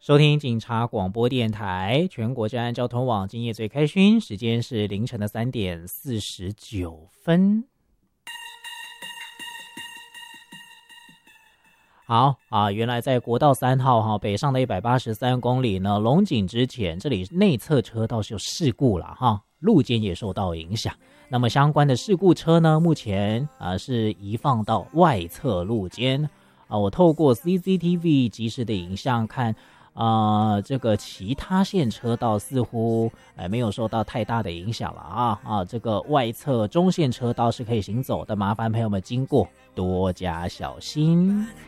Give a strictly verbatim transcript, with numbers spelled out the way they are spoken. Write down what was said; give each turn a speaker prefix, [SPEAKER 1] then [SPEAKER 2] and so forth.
[SPEAKER 1] 收听警察广播电台全国治安交通网，今夜最开勋，时间是凌晨的三点四十九分。好啊，原来在国道三号哈北上的一百八十三公里呢，龙井之前这里内侧车道是有事故了哈，路肩也受到影响。那么相关的事故车呢，目前啊是移放到外侧路肩啊。我透过 C C T V 即时的影像看。啊，这个其他线车道似乎呃没有受到太大的影响了啊啊，这个外侧中线车道是可以行走的，麻烦朋友们经过多加小心。